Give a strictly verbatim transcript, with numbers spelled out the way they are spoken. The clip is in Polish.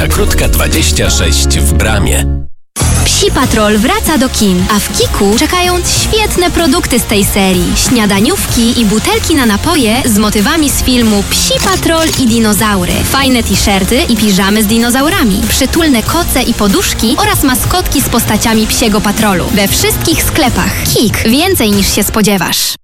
ulica Krótka dwadzieścia sześć w Bramie. Psi Patrol wraca do kin, a w Kiku czekają świetne produkty z tej serii. Śniadaniówki i butelki na napoje z motywami z filmu Psi Patrol i dinozaury. Fajne t-shirty i piżamy z dinozaurami. Przytulne koce i poduszki oraz maskotki z postaciami Psiego Patrolu. We wszystkich sklepach. Kik. Więcej niż się spodziewasz.